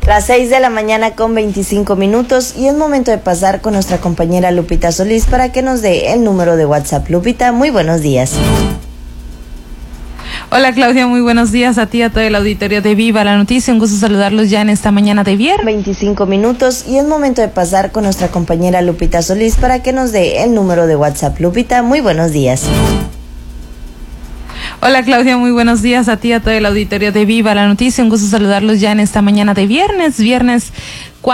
Las 6 de la mañana con 25 minutos y es momento de pasar con nuestra compañera Lupita Solís para que nos dé el número de WhatsApp. Lupita, muy buenos días. Hola Claudia, muy buenos días a ti, a todo el auditorio de Viva la Noticia. Un gusto saludarlos ya en esta mañana de viernes. 25 minutos y es momento de pasar con nuestra compañera Lupita Solís para que nos dé el número de WhatsApp. Lupita, muy buenos días. Hola Claudia, muy buenos días a ti, a todo el auditorio de Viva la Noticia. Un gusto saludarlos ya en esta mañana de viernes